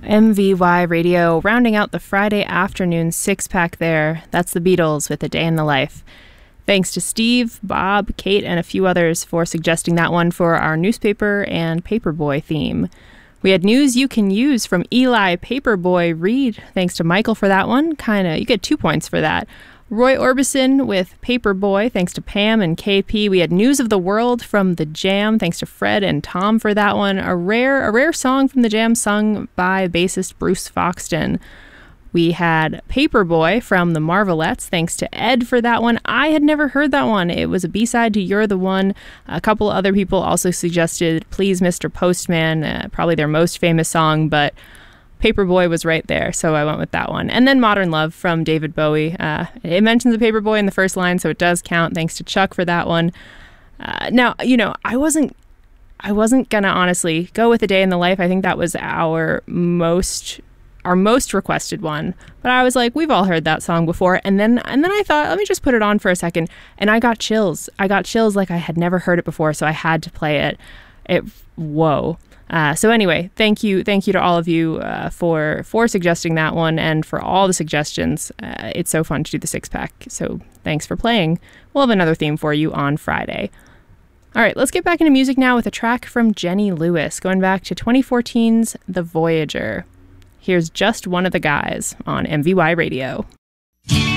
MVY Radio, rounding out the Friday afternoon six-pack there. That's the Beatles with A Day in the Life. Thanks to Steve, Bob, Kate, and a few others for suggesting that one for our newspaper and Paperboy theme. We had News You Can Use from Eli Paperboy Reed. Thanks to Michael for that one. You get 2 points for that. Roy Orbison with Paperboy, thanks to Pam and KP. We had News of the World from The Jam, thanks to Fred and Tom for that one. A rare song from The Jam sung by bassist Bruce Foxton. We had Paperboy from the Marvelettes, thanks to Ed for that one. I had never heard that one. It was a B-side to You're the One. A couple other people also suggested Please Mr. Postman, probably their most famous song, but Paperboy was right there, so I went with that one. And then Modern Love from David Bowie. It mentions the Paperboy in the first line, so it does count. Thanks to Chuck for that one. Now, I wasn't gonna honestly go with A Day in the Life. I think that was our most requested one. But I was like, we've all heard that song before. And then I thought, let me just put it on for a second. And I got chills. Like I had never heard it before, so I had to play it. Whoa. So anyway, thank you to all of you for suggesting that one and for all the suggestions. It's so fun to do the six-pack, so thanks for playing. We'll have another theme for you on Friday. All right, let's get back into music now with a track from Jenny Lewis, going back to 2014's The Voyager. Here's Just One of the Guys on MVY Radio.